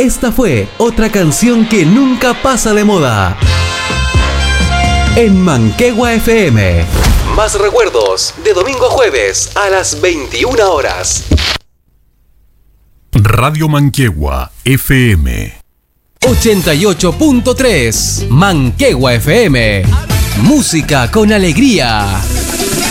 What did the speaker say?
Esta fue otra canción que nunca pasa de moda. En Manquehue FM. Más recuerdos de domingo a jueves a las 21 horas. Radio Manquehue FM 88.3 Manquehue FM. Música con alegría.